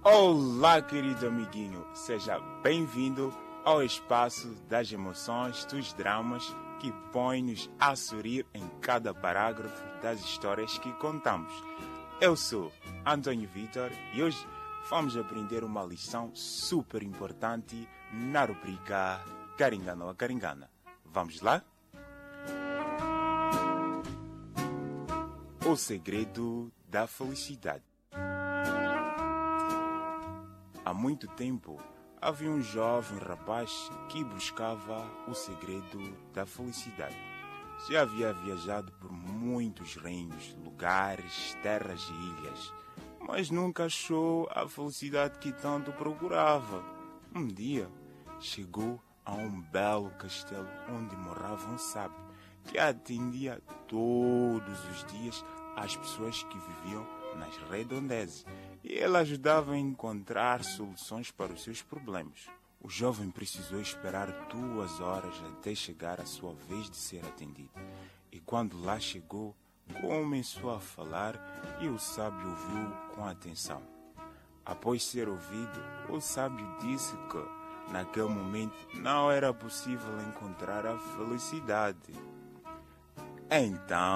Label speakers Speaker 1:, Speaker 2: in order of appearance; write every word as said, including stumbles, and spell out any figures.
Speaker 1: Olá, querido amiguinho, seja bem-vindo ao espaço das emoções, dos dramas que põem-nos a sorrir em cada parágrafo das histórias que contamos. Eu sou Antônio Vitor e hoje vamos aprender uma lição super importante na rubrica Caringana ou Caringana. Vamos lá? O segredo da felicidade. Há muito tempo, havia um jovem rapaz que buscava o segredo da felicidade. Já havia viajado por muitos reinos, lugares, terras e ilhas, mas nunca achou a felicidade que tanto procurava. Um dia, chegou a um belo castelo onde morava um sábio que atendia todos os dias as pessoas que viviam nas redondezas e ele ajudava a encontrar soluções para os seus problemas. O jovem precisou esperar duas horas até chegar a sua vez de ser atendido. E quando lá chegou, começou a falar e o sábio ouviu com atenção. Após ser ouvido, o sábio disse que, naquele momento, não era possível encontrar a felicidade. Então,